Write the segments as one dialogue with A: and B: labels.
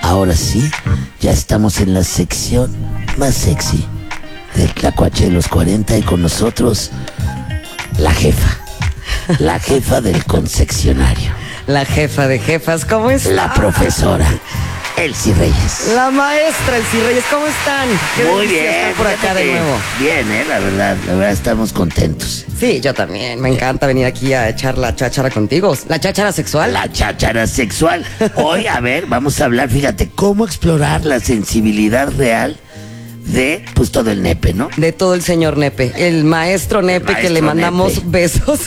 A: Ahora sí, ya estamos en la sección más sexy del Tlacuache de los 40 y con nosotros la jefa del concesionario,
B: La jefa de jefas, ¿cómo está?
A: la profesora Elsie Reyes.
B: La maestra Elsie Reyes, ¿cómo están? Qué
A: Muy
B: delicia
A: bien,
B: estar por acá
A: fíjate
B: de
A: que
B: nuevo.
A: Bien, la verdad estamos contentos.
B: Sí, yo también. Me encanta venir aquí a echar la cháchara contigo. ¿La cháchara sexual?
A: La cháchara sexual. Hoy, a ver, vamos a hablar, fíjate, cómo explorar la sensibilidad real de, pues, todo el nepe, ¿no?
B: De todo el señor Nepe, el maestro Nepe, que le
A: maestro
B: mandamos
A: Nepe.
B: besos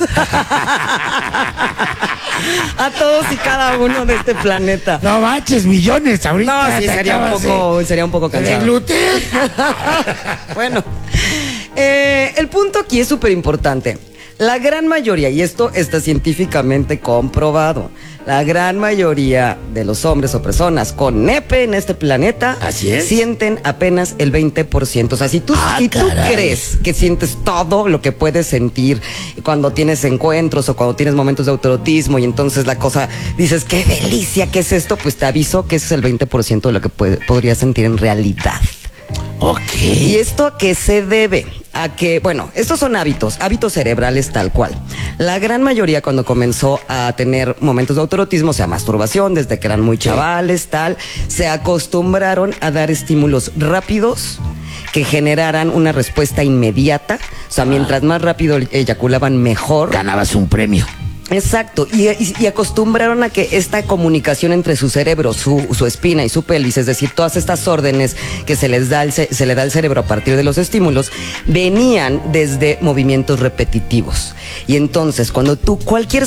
B: a todos y cada uno de este planeta.
A: No manches, millones ahorita.
B: No, sí,
A: te
B: sería un poco
A: de
B: cansado.
A: gluten.
B: Bueno, el punto aquí es súper importante. La gran mayoría, y esto está científicamente comprobado, la gran mayoría de los hombres o personas con nepe en este planeta
A: Así es.
B: sienten apenas el 20%. O sea, si tú
A: Caray.
B: crees que sientes todo lo que puedes sentir cuando tienes encuentros o cuando tienes momentos de autoerotismo y entonces la cosa dices, qué delicia, ¿qué es esto? Pues te aviso que ese es el 20% de lo que podrías sentir en realidad.
A: Ok.
B: ¿Y esto a qué se debe? A que, bueno, estos son hábitos cerebrales tal cual. La gran mayoría cuando comenzó a tener momentos de autoerotismo, o sea, masturbación, desde que eran muy chavales, tal, se acostumbraron a dar estímulos rápidos que generaran una respuesta inmediata. O sea, mientras más rápido eyaculaban, mejor.
A: Ganabas un premio.
B: Exacto, y acostumbraron a que esta comunicación entre su cerebro, su espina y su pelvis, es decir, todas estas órdenes que se le da al cerebro a partir de los estímulos, venían desde movimientos repetitivos. Y entonces, cuando cualquier